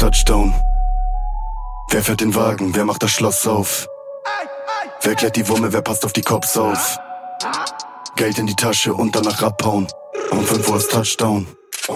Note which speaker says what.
Speaker 1: Touchdown? Wer fährt den Wagen, wer macht das Schloss auf? Wer klärt die Wumme, wer passt auf die Cops auf? Geld in die Tasche und danach abhauen. Um 5 Uhr ist Touchdown.